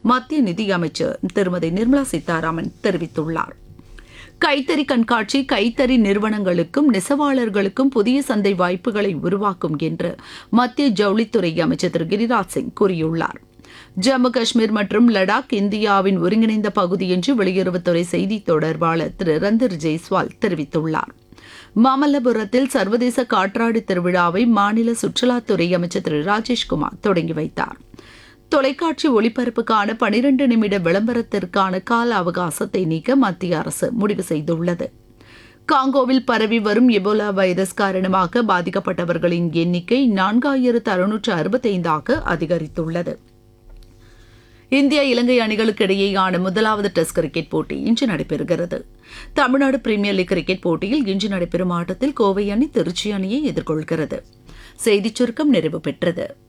மத்திய நிதியமைச்சர் திருமதி நிர்மலா சீதாராமன் தெரிவித்துள்ளார். கைத்தறி கண்காட்சி கைத்தறி நிறுவனங்களுக்கும் நெசவாளர்களுக்கும் புதிய சந்தை வாய்ப்புகளை உருவாக்கும் என்று மத்திய ஜவுளித்துறை அமைச்சர் திரு கிரிராஜ் சிங் கூறியுள்ளார். ஜம்மு காஷ்மீர் மற்றும் லடாக் இந்தியாவின் ஒருங்கிணைந்த பகுதி என்று வெளியுறவுத்துறை செய்தி தொடர்பாளர் திரு ரந்தர் ஜெய்ஸ்வால் தெரிவித்துள்ளார். மாமல்லபுரத்தில் சர்வதேச காற்றாடி திருவிழாவை மாநில சுற்றுலாத்துறை அமைச்சர் திரு ராஜேஷ்குமார் தொடங்கி வைத்தார். தொலைக்காட்சி ஒளிபரப்புக்கான 12 நிமிட விளம்பரத்திற்கான கால அவகாசத்தை நீக்க மத்திய அரசு முடிவு செய்துள்ளது. காங்கோவில் பரவி வரும் எபோலா வைரஸ் காரணமாக பாதிக்கப்பட்டவர்களின் எண்ணிக்கை 4665 அதிகரித்துள்ளது. இந்தியா இலங்கை அணிகளுக்கு இடையேயான முதலாவது டெஸ்ட் கிரிக்கெட் போட்டி இன்று நடைபெறுகிறது. தமிழ்நாடு பிரீமியர் லீக் கிரிக்கெட் போட்டியில் இன்று நடைபெறும் ஆட்டத்தில் கோவை அணி திருச்சி அணியை எதிர்கொள்கிறது. செய்திச் சுருக்கம் நிறைவு பெற்றது.